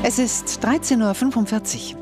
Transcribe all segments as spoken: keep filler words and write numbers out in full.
Es ist dreizehn Uhr fünfundvierzig.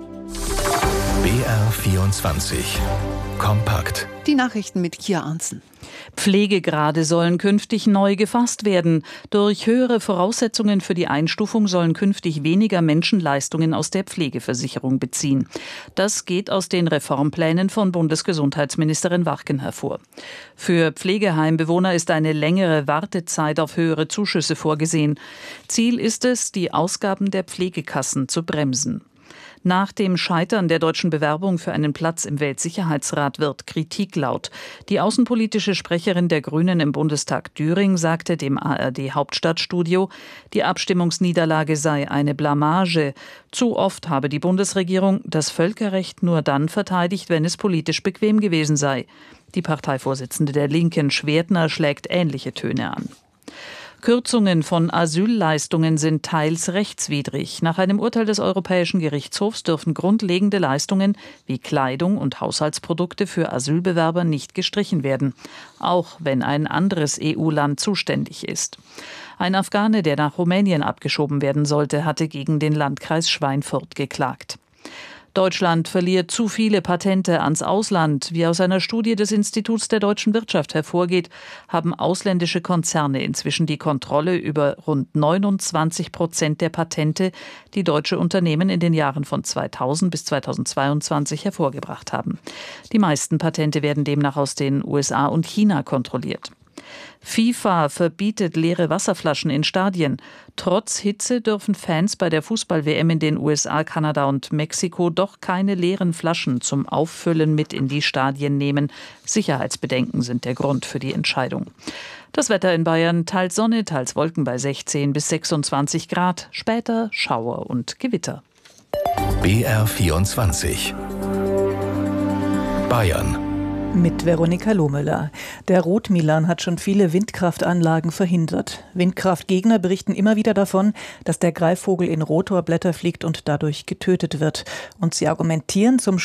B R vierundzwanzig. Kompakt. Die Nachrichten mit Kia Arntzen. Pflegegrade sollen künftig neu gefasst werden. Durch höhere Voraussetzungen für die Einstufung sollen künftig weniger Menschen Leistungen aus der Pflegeversicherung beziehen. Das geht aus den Reformplänen von Bundesgesundheitsministerin Warken hervor. Für Pflegeheimbewohner ist eine längere Wartezeit auf höhere Zuschüsse vorgesehen. Ziel ist es, die Ausgaben der Pflegekassen zu bremsen. Nach dem Scheitern der deutschen Bewerbung für einen Platz im Weltsicherheitsrat wird Kritik laut. Die außenpolitische Sprecherin der Grünen im Bundestag Düring sagte dem A R D-Hauptstadtstudio, die Abstimmungsniederlage sei eine Blamage. Zu oft habe die Bundesregierung das Völkerrecht nur dann verteidigt, wenn es politisch bequem gewesen sei. Die Parteivorsitzende der Linken, Schwertner, schlägt ähnliche Töne an. Kürzungen von Asylleistungen sind teils rechtswidrig. Nach einem Urteil des Europäischen Gerichtshofs dürfen grundlegende Leistungen wie Kleidung und Haushaltsprodukte für Asylbewerber nicht gestrichen werden, auch wenn ein anderes E U-Land zuständig ist. Ein Afghane, der nach Rumänien abgeschoben werden sollte, hatte gegen den Landkreis Schweinfurt geklagt. Deutschland verliert zu viele Patente ans Ausland. Wie aus einer Studie des Instituts der deutschen Wirtschaft hervorgeht, haben ausländische Konzerne inzwischen die Kontrolle über rund neunundzwanzig Prozent der Patente, die deutsche Unternehmen in den Jahren von zweitausend bis zweitausendzweiundzwanzig hervorgebracht haben. Die meisten Patente werden demnach aus den U S A und China kontrolliert. FIFA verbietet leere Wasserflaschen in Stadien. Trotz Hitze dürfen Fans bei der Fußball-W M in den U S A, Kanada und Mexiko doch keine leeren Flaschen zum Auffüllen mit in die Stadien nehmen. Sicherheitsbedenken sind der Grund für die Entscheidung. Das Wetter in Bayern: teils Sonne, teils Wolken bei sechzehn bis sechsundzwanzig Grad. Später Schauer und Gewitter. B R vierundzwanzig. Bayern. Mit Veronika Lohmüller. Der Rotmilan hat schon viele Windkraftanlagen verhindert. Windkraftgegner berichten immer wieder davon, dass der Greifvogel in Rotorblätter fliegt und dadurch getötet wird. Und sie argumentieren zum